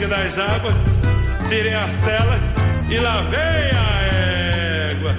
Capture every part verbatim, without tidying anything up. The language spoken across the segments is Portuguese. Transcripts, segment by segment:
das águas, tirei a cela e lavei a égua.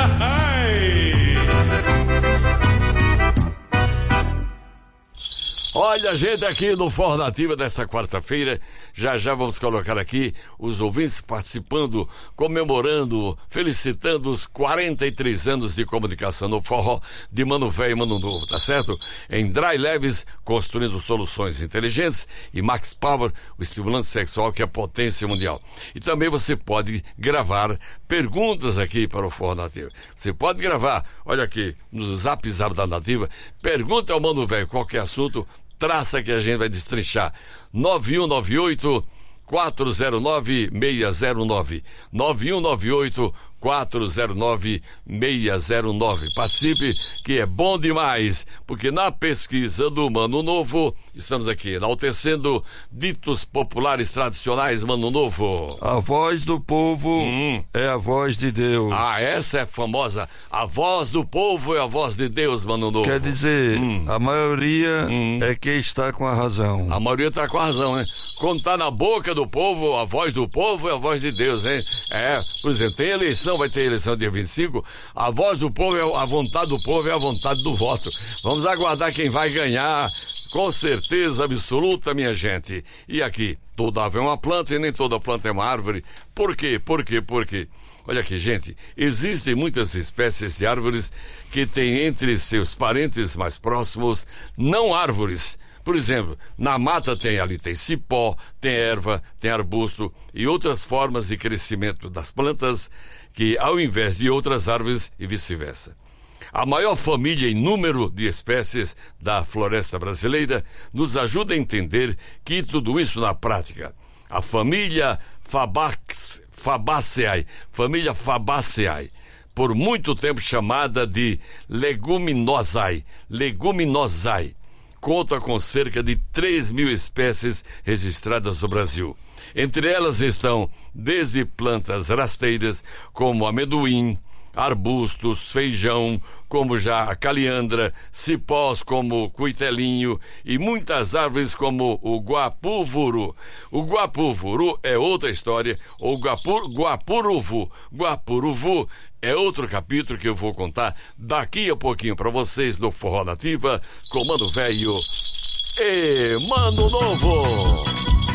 Olha, gente, aqui no Forró Nativa desta quarta-feira, já já vamos colocar aqui os ouvintes participando, comemorando, felicitando os quarenta e três anos de comunicação no forró de Mano Velho e Mano Novo, tá certo? Em Dry Leves, construindo soluções inteligentes, e Max Power, o estimulante sexual que é a potência mundial. E também você pode gravar perguntas aqui para o Forró Nativa. Você pode gravar, olha aqui, no Zap Zap da Nativa, pergunta ao Mano Velho qualquer assunto, traça que a gente vai destrinchar. Nove um nove oito, quatro zero nove, seis zero nove. Nove um nove oito, quatro zero nove, seis zero nove. Participe, que é bom demais, porque na pesquisa do Mano Novo, estamos aqui enaltecendo ditos populares tradicionais, Mano Novo. A voz do povo hum. é a voz de Deus. Ah, essa é famosa. A voz do povo é a voz de Deus, Mano Novo. Quer dizer, hum. a maioria hum. é quem está com a razão. A maioria está com a razão, né? Quando está na boca do povo, a voz do povo é a voz de Deus, hein? É, por exemplo, tem eleição, vai ter eleição dia vinte e cinco, a voz do povo, é a vontade do povo é a vontade do voto. Vamos aguardar quem vai ganhar, com certeza absoluta, minha gente. E aqui, toda árvore é uma planta e nem toda planta é uma árvore. Por quê? Por quê? Por quê? Olha aqui, gente, existem muitas espécies de árvores que têm entre seus parentes mais próximos não árvores. Por exemplo, na mata tem ali, tem cipó, tem erva, tem arbusto e outras formas de crescimento das plantas que, ao invés de outras árvores e vice-versa. A maior família em número de espécies da floresta brasileira nos ajuda a entender que tudo isso na prática. A família Fabac- Fabaceae, família Fabaceae, por muito tempo chamada de Leguminosae, Leguminosae, conta com cerca de três mil espécies registradas no Brasil. Entre elas estão desde plantas rasteiras, como amendoim, arbustos, feijão, como já a caliandra, cipós como o cuitelinho e muitas árvores como o guapuvuru. O guapuvuru é outra história, ou guapur, guapuruvu. Guapuruvu é outro capítulo que eu vou contar daqui a pouquinho para vocês no Forró Nativa com Mano Velho e Mano Novo.